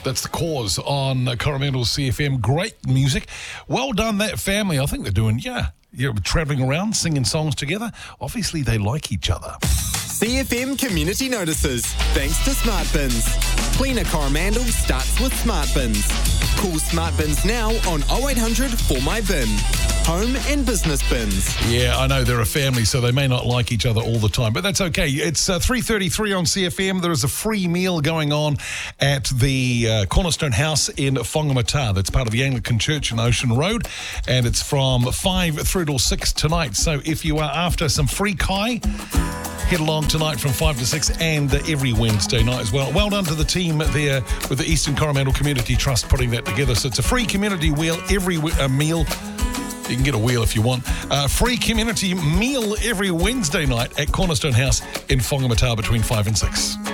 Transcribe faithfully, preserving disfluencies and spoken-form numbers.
That's The Cause on Coromandel C F M. Great music. Well done, that family. I think they're doing, yeah, you're travelling around, singing songs together. Obviously, they like each other. C F M Community Notices, thanks to Smart Bins. Cleaner Coromandel starts with Smart Bins. Call Smart Bins now on oh eight hundred four my bin. Home and business bins. Yeah, I know they're a family, so they may not like each other all the time, but that's okay. It's uh, three thirty-three on C F M. There is a free meal going on at the uh, Cornerstone House in Whangamata. That's part of the Anglican Church in Ocean Road, and it's from five through till six tonight. So if you are after some free kai, head along tonight from five to six and every Wednesday night as well. Well done to the team there with the Eastern Coromandel Community Trust putting that together. So it's a free community wheel every uh, meal. You can get a wheel if you want. Uh, free community meal every Wednesday night at Cornerstone House in Whangamata between five and six.